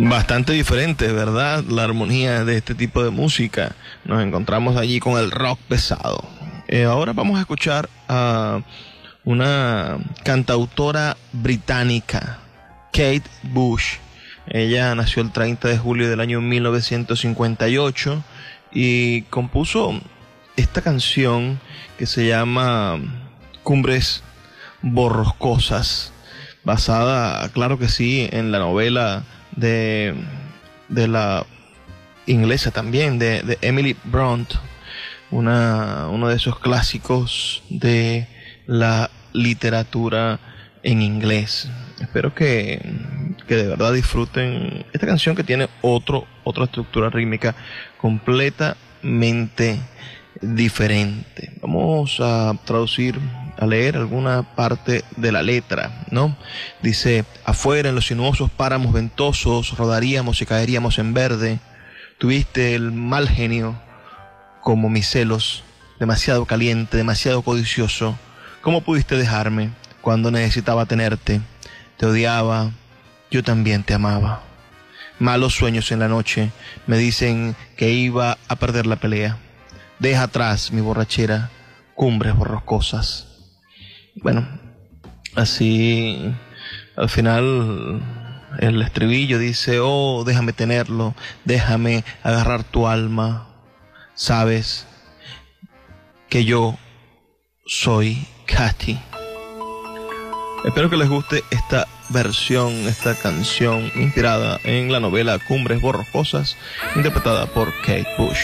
Bastante diferente, ¿verdad? La armonía de este tipo de música. Nos encontramos allí con el rock pesado. Ahora vamos a escuchar a una cantautora británica, Kate Bush. Ella nació el 30 de julio del año 1958 y compuso esta canción que se llama Cumbres Borrascosas, basada, claro que sí, en la novela de la inglesa también, de Emily Brontë, uno de esos clásicos de la literatura en inglés. Espero que de verdad disfruten esta canción, que tiene otra estructura rítmica completamente diferente. Vamos a traducir, a leer alguna parte de la letra, ¿no? Dice: afuera en los sinuosos páramos ventosos rodaríamos y caeríamos en verde. Tuviste el mal genio como mis celos, demasiado caliente, demasiado codicioso. ¿Cómo pudiste dejarme cuando necesitaba tenerte? Te odiaba, yo también te amaba. Malos sueños en la noche me dicen que iba a perder la pelea. Deja atrás mi borrachera, cumbres borrascosas. Bueno, así al final el estribillo dice: oh, déjame tenerlo, déjame agarrar tu alma. Sabes que yo soy Katy. Espero que les guste esta versión, esta canción inspirada en la novela Cumbres Borrascosas, interpretada por Kate Bush.